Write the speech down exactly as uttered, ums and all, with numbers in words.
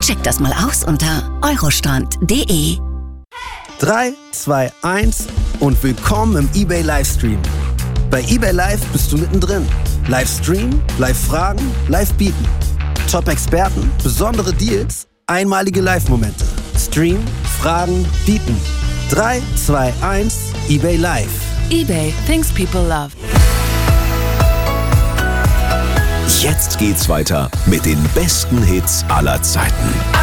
Checkt das mal aus unter eurostrand punkt de. drei, zwei, eins und willkommen im eBay Livestream. Bei eBay Live bist du mittendrin. Livestream, Live-Fragen, Live-Bieten. Top-Experten, besondere Deals, einmalige Live-Momente. Stream, Fragen, Bieten. drei, zwei, eins, eBay Live. eBay, things people love. Jetzt geht's weiter mit den besten Hits aller Zeiten.